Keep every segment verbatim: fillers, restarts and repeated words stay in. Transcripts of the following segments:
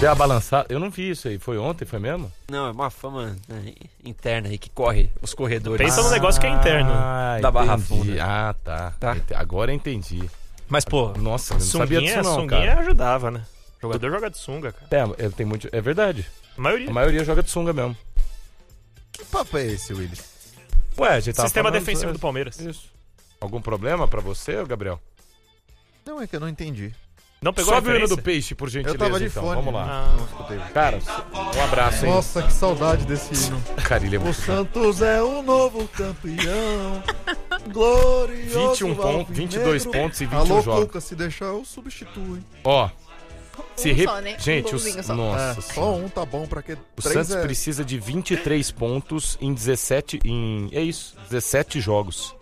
Deu a balançada. Eu não vi isso aí. Foi ontem, foi mesmo? Não, é uma fama né, interna aí que corre os corredores. Pensa ah, num negócio que é interno. Ah, da Barra Funda. Ah, tá. tá. Agora eu entendi. Mas, pô, nossa, eu não sunguinha, sabia disso não, sunguinha cara. ajudava, né? O jogador joga de sunga, cara. É, tem muito... é verdade. A maioria. A maioria joga de sunga mesmo. Que papo é esse, Willi? Ué, a gente tá Sistema falando, defensivo é... do Palmeiras. Isso. Algum problema pra você, Gabriel? Não, é que eu não entendi. Não pegou Sobe a o hino referência? do peixe, por gentileza, Eu tava de então. fone. Vamos lá. Ah. Não escutei. Cara, um abraço, hein? Nossa, que saudade desse hino. Cara, ele é O muito... Santos é o novo campeão. Glorioso. vinte e um pontos, vinte e dois pontos e vinte e um Alô, jogos. Cuca, se deixar eu substituo, hein? Ó, se Um re... só, né? Gente, Um os... golzinho só. Nossa É, senhora. só um tá bom pra que O três Santos é... precisa de vinte e três pontos em dezessete... Em... É isso, dezessete jogos.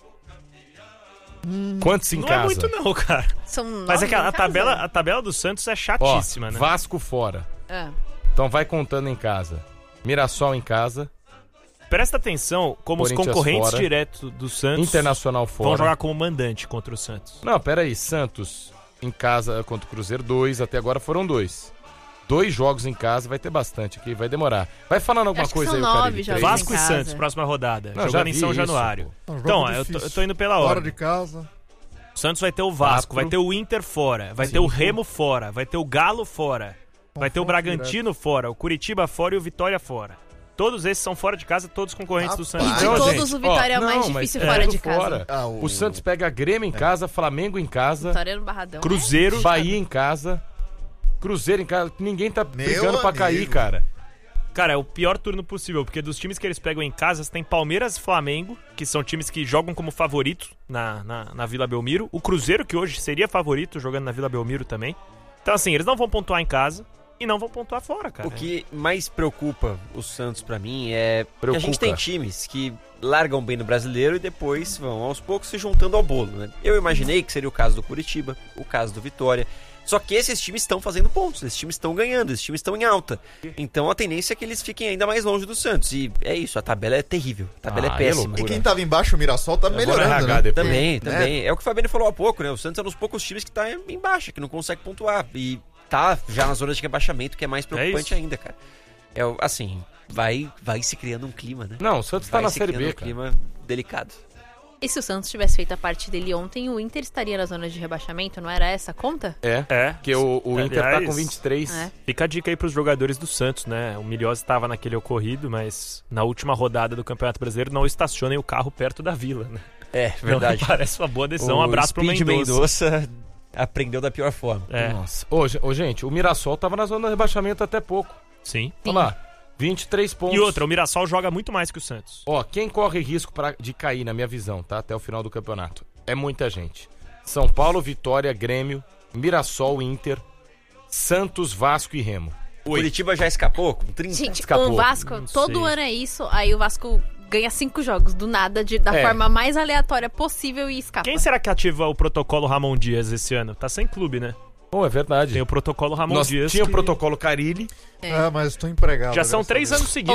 Hum, Quantos em Não casa? é muito não, cara. São Mas é que a, nove a em casa? tabela, a tabela do Santos é Ó, chatíssima, né? Vasco fora. Ah. Então vai contando em casa. Mirassol em casa. Presta atenção como os Corinthians concorrentes fora. direto do Santos Internacional fora. vão jogar como mandante contra o Santos. Não, pera aí. Santos em casa contra o Cruzeiro, dois. Até agora foram dois. Dois jogos em casa, vai ter bastante aqui, vai demorar. Vai falando alguma Acho que coisa são aí, nove Caribe. jogos. Três? Vasco e casa. Santos, próxima rodada. Não, já jogando em vi São isso, Januário. pô. Um jogo Então, eu tô, difícil. eu tô indo pela Fora ordem. de casa. O Santos vai ter o Vasco, Quatro. vai ter o Inter fora, vai ter o Remo fora, vai ter o Galo fora, vai ter o Bragantino fora, o Curitiba fora e o Vitória fora. Todos esses são fora de casa, todos concorrentes do Santos. E de Então, todos gente, o Vitória é ó, o mais não, mas difícil é fora tudo de casa. fora. Ah, O Santos pega Grêmio em casa, Flamengo em casa, Vitória no Barradão. Cruzeiro, Bahia em casa, Cruzeiro em casa. Ninguém tá Meu brigando pra cair, amigo. cara. cara, é o pior turno possível, porque dos times que eles pegam em casa, tem Palmeiras e Flamengo, que são times que jogam como favorito na, na, na Vila Belmiro. O Cruzeiro, que hoje seria favorito, jogando na Vila Belmiro também. Então, assim, eles não vão pontuar em casa e não vão pontuar fora, cara. O que mais preocupa o Santos pra mim é que a Preocupa. gente tem times que largam bem no brasileiro e depois vão aos poucos se juntando ao bolo, né? Eu imaginei que seria o caso do Curitiba, o caso do Vitória. Só que esses times estão fazendo pontos, esses times estão ganhando, esses times estão em alta. Então a tendência é que eles fiquem ainda mais longe do Santos. E é isso, a tabela é terrível, a tabela Ah, é é péssima. loucura. E quem tava embaixo, o Mirassol, tá Eu vou no melhorando, R H né? depois. Também, Né? também. É o que o Fabiano falou há pouco, né? O Santos é um dos poucos times que tá em baixa, que não consegue pontuar. E tá já na zona de rebaixamento, que é mais preocupante isso. ainda, cara. É o- assim, vai, vai se criando um clima, né? Não, o Santos tá Vai na se Série criando B, um cara. clima delicado. E se o Santos tivesse feito a parte dele ontem, o Inter estaria na zona de rebaixamento? Não era essa a conta? É, É, porque o, o Inter tá Aliás, com vinte e três. É. fica a dica aí pros jogadores do Santos, né? O Milhose estava naquele ocorrido, mas na última rodada do Campeonato Brasileiro não estacionem o carro perto da Vila, né? É, verdade. Não parece uma boa decisão. O Um abraço pro Speed Mendonça. Mendonça aprendeu da pior forma. É, Nossa. Ô, ge- ô, gente, o Mirassol tava na zona de rebaixamento até pouco. sim. Olha lá, vinte e três pontos. E outra, o Mirassol joga muito mais que o Santos. Ó, quem corre risco pra, de cair, na minha visão, tá? Até o final do campeonato. É muita gente. São Paulo, Vitória, Grêmio, Mirassol, Inter, Santos, Vasco e Remo. O Curitiba já escapou com trinta. Gente, Escapou. o Vasco, Não todo sei. ano é isso, aí o Vasco ganha cinco jogos do nada, de, da É. forma mais aleatória possível e escapa. Quem será que ativa o protocolo Ramon Dias esse ano? Tá sem clube, né? Bom, é verdade. Tem o protocolo Ramon Nós Dias. tinha o que protocolo Carilli. É, mas tô empregado. Já são graças a três Deus. anos seguidos.